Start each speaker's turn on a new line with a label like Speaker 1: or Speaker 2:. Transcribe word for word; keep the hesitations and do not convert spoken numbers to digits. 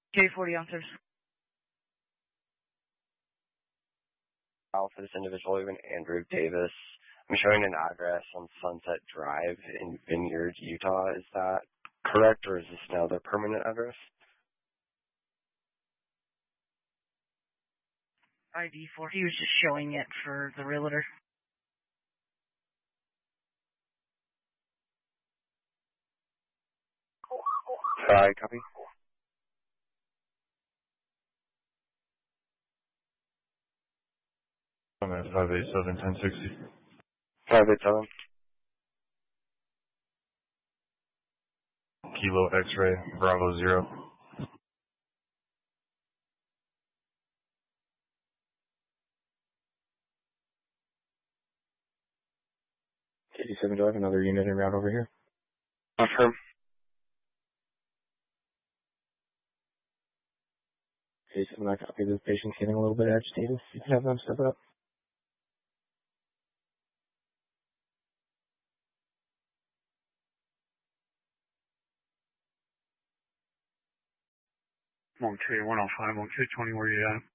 Speaker 1: J forty ounces.
Speaker 2: For this individual, even Andrew Davis. I'm showing an address on Sunset Drive in Vineyard, Utah. Is that correct, or is this now their permanent address?
Speaker 1: I D four. He was just showing it for the realtor.
Speaker 2: Sorry, copy.
Speaker 3: I'm at five eight seven, ten sixty.
Speaker 2: five eight seven.
Speaker 3: Kilo X-ray, Bravo Zero.
Speaker 2: eighty-seven, do I have another unit en route over here? Affirm. eighty-seven, I copy. The patient's getting a little bit agitated. You can have them step up.
Speaker 4: one K one oh five, one K twenty, where you at?